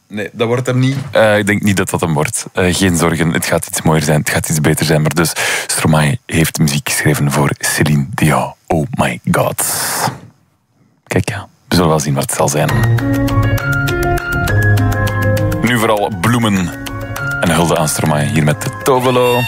Nee, dat wordt er niet. Ik denk niet dat dat hem wordt. Geen zorgen, het gaat iets mooier zijn, het gaat iets beter zijn. Maar dus, Stromae heeft muziek geschreven voor Céline Dion. Oh my god. Kijk, ja, we zullen wel zien wat het zal zijn. Nu vooral bloemen en hulde aan Stromae hier met de Tovolo.